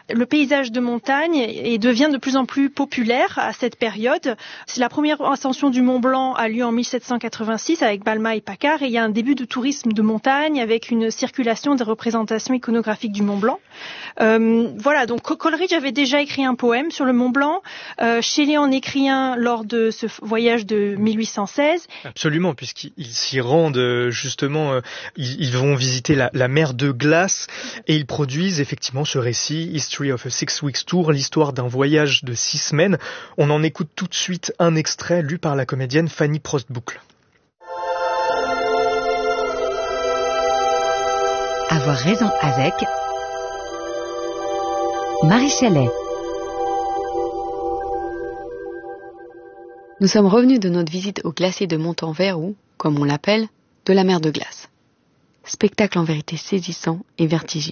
Le paysage de montagne devient de plus en plus populaire à cette période. La première ascension du Mont Blanc a lieu en 1786 avec Balma et Paccard, et il y a un début de tourisme de montagne avec une circulation des représentations iconographiques du Mont Blanc. Donc Coleridge avait déjà écrit un poème sur le Mont Blanc. Shelley en écrit un lors de ce voyage de 1816. Absolument, puisqu'ils s'y rendent justement, ils vont visiter la mer de glace et ils produisent effectivement ce récit, History of a 6 Weeks Tour, l'histoire d'un voyage de 6 semaines. On en écoute tout de suite un extrait lu par la comédienne Fanny Prostboucle. Avoir raison avec Marie Chalet. Nous sommes revenus de notre visite au glacier de Montanvert ou, comme on l'appelle, de la mer de glace. Spectacle en vérité saisissant et vertigineux.